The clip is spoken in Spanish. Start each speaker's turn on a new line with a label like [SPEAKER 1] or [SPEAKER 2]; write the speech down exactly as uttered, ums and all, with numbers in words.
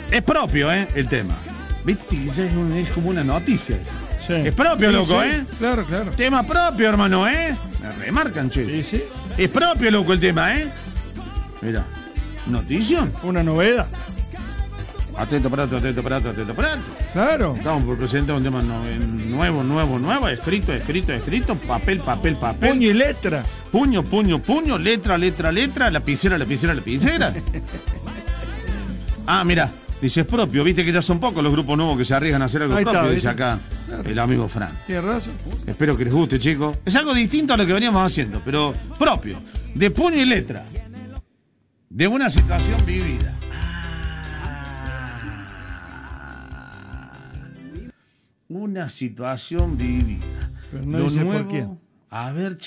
[SPEAKER 1] Es propio, ¿eh? El tema. ¿Viste? Ya es, un, es como una noticia eso.
[SPEAKER 2] Sí.
[SPEAKER 1] Es propio,
[SPEAKER 2] Sí,
[SPEAKER 1] loco,
[SPEAKER 2] sí.
[SPEAKER 1] ¿eh?
[SPEAKER 2] Claro, claro.
[SPEAKER 1] Tema propio, hermano, ¿eh? Me remarcan, che.
[SPEAKER 2] Sí, sí.
[SPEAKER 1] Es propio, loco, el tema, ¿eh? Mira. Noticia.
[SPEAKER 2] Una novedad.
[SPEAKER 1] Atento, prato, atento, prato, atento, prato.
[SPEAKER 2] Claro.
[SPEAKER 1] Estamos por presentar un tema no- nuevo, nuevo, nuevo. Escrito, escrito, escrito. Papel, papel, papel.
[SPEAKER 2] Puño y letra.
[SPEAKER 1] Puño, puño, puño. Letra, letra, letra. Lapicera, lapicera, lapicera. Ah, mira. Dice, es propio. Viste que ya son pocos los grupos nuevos que se arriesgan a hacer algo
[SPEAKER 2] Ahí está,
[SPEAKER 1] propio.
[SPEAKER 2] ¿viste?
[SPEAKER 1] Dice acá el amigo Fran.
[SPEAKER 2] Tienes razón.
[SPEAKER 1] Espero que les guste, chicos. Es algo distinto a lo que veníamos haciendo, pero propio. De puño y letra. De una situación vivida. Una situación vivida.
[SPEAKER 2] Pero no
[SPEAKER 1] Lo
[SPEAKER 2] dice por
[SPEAKER 1] nuevo,
[SPEAKER 2] quién.
[SPEAKER 1] A ver,